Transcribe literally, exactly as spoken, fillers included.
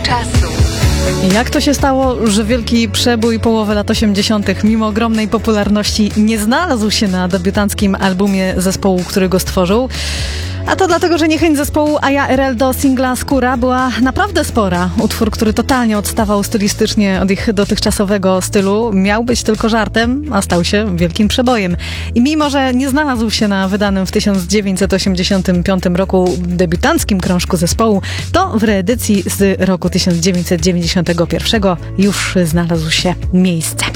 czasu. Jak to się stało, że wielki przebój połowy lat osiemdziesiątych mimo ogromnej popularności nie znalazł się na debiutanckim albumie zespołu, który go stworzył? A to dlatego, że niechęć zespołu A Ja R L do singla Skóra była naprawdę spora. Utwór, który totalnie odstawał stylistycznie od ich dotychczasowego stylu, miał być tylko żartem, a stał się wielkim przebojem. I mimo, że nie znalazł się na wydanym w tysiąc dziewięćset osiemdziesiątym piątym roku debiutanckim krążku zespołu, to w reedycji z roku tysiąc dziewięćset dziewięćdziesiątego pierwszego już znalazł się miejsce.